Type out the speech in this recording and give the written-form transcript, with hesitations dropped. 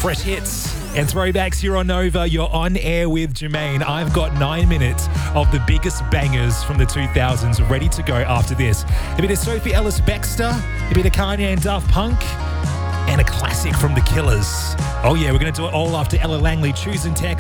fresh hits and throwbacks here on Nova. You're on air with Jermaine. I've got 9 minutes of the biggest bangers from the 2000s ready to go after this. A bit of Sophie Ellis-Bextor, a bit of Kanye and Daft Punk, and a classic from The Killers. Oh yeah, we're going to do it all after Ella Langley. Choose and text